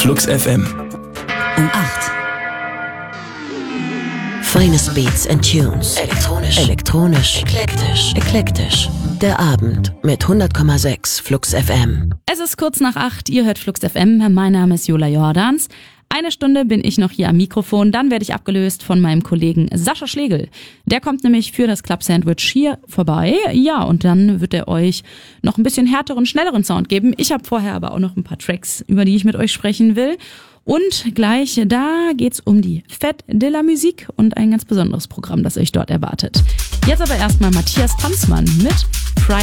Flux FM. Um 8. Feines Beats and Tunes. Elektronisch. Eklektisch. Der Abend mit 100,6 Flux FM. Es ist kurz nach 8, ihr hört Flux FM, mein Name ist Jola Jordans. Eine Stunde bin ich noch hier am Mikrofon, dann werde ich abgelöst von meinem Kollegen Sascha Schlegel. Der kommt nämlich für das Club Sandwich hier vorbei. Ja, und dann wird er euch noch ein bisschen härteren, schnelleren Sound geben. Ich habe vorher aber auch noch ein paar Tracks, über die ich mit euch sprechen will. Und gleich da geht's um die Fête de la Musique und ein ganz besonderes Programm, das euch dort erwartet. Jetzt aber erstmal Matthias Tanzmann mit Friday